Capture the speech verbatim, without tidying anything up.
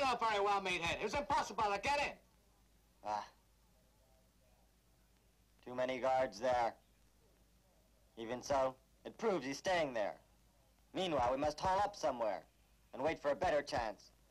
know very well, meathead. It was impossible to get in. Ah. Too many guards there. Even so, it proves he's staying there. Meanwhile, we must haul up somewhere and wait for a better chance.